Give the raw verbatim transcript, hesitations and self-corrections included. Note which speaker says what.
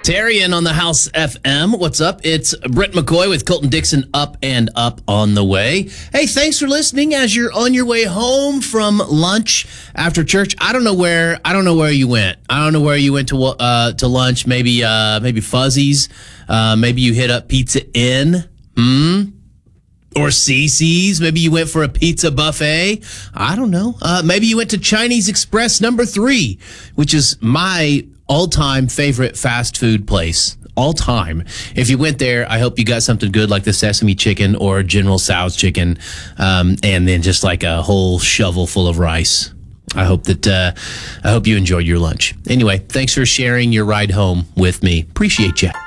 Speaker 1: Tarian on the House F M. What's up? It's Brett McCoy with Colton Dixon up and up on the way. Hey, thanks for listening as you're on your way home from lunch after church. I don't know where I don't know where you went. I don't know where you went to uh, to lunch. Maybe uh, maybe Fuzzy's. Uh, maybe you hit up Pizza Inn. Hmm. Or Cece's. Maybe you went for a pizza buffet. I don't know. Uh, maybe you went to Chinese Express number three, which is my all-time favorite fast food place. All time. If you went there, I hope you got something good like the sesame chicken or General Tso's chicken, um, and then just like a whole shovel full of rice. I hope that uh, I hope you enjoyed your lunch. Anyway, thanks for sharing your ride home with me. Appreciate you.